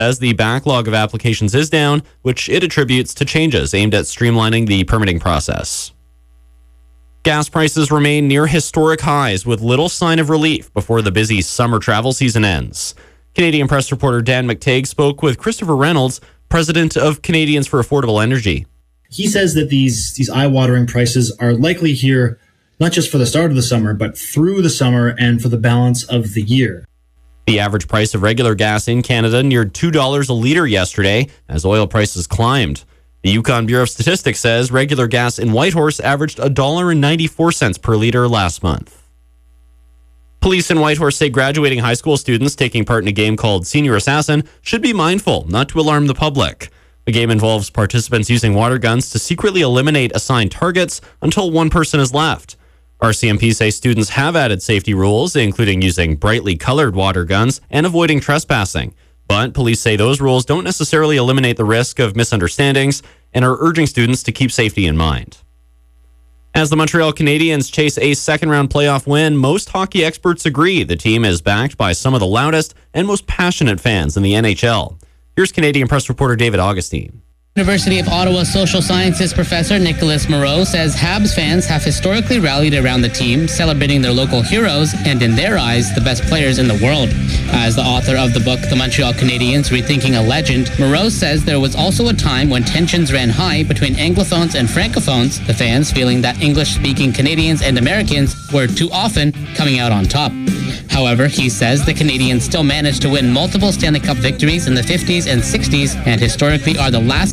As the backlog of applications is down, which it attributes to changes aimed at streamlining the permitting process. Gas prices remain near historic highs with little sign of relief before the busy summer travel season ends. Canadian Press reporter Dan McTague spoke with Christopher Reynolds, president of Canadians for Affordable Energy. He says that these eye-watering prices are likely here not just for the start of the summer, but through the summer and for the balance of the year. The average price of regular gas in Canada neared $2 a litre yesterday as oil prices climbed. The Yukon Bureau of Statistics says regular gas in Whitehorse averaged $1.94 per litre last month. Police in Whitehorse say graduating high school students taking part in a game called Senior Assassin should be mindful not to alarm the public. The game involves participants using water guns to secretly eliminate assigned targets until one person is left. RCMP say students have added safety rules, including using brightly colored water guns and avoiding trespassing. But police say those rules don't necessarily eliminate the risk of misunderstandings and are urging students to keep safety in mind. As the Montreal Canadiens chase a second-round playoff win, most hockey experts agree the team is backed by some of the loudest and most passionate fans in the NHL. Here's Canadian Press reporter David Augustine. University of Ottawa social sciences professor Nicholas Moreau says Habs fans have historically rallied around the team, celebrating their local heroes and, in their eyes, the best players in the world. As the author of the book The Montreal Canadiens Rethinking a Legend, Moreau says there was also a time when tensions ran high between Anglophones and Francophones, the fans feeling that English-speaking Canadians and Americans were too often coming out on top. However, he says the Canadiens still managed to win multiple Stanley Cup victories in the 50s and 60s and historically are the last